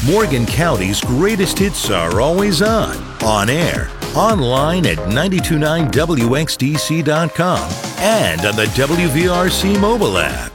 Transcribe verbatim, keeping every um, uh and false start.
Morgan County's greatest hits are always on, on air, online at nine two nine W X D C dot com, and on the W V R C mobile app.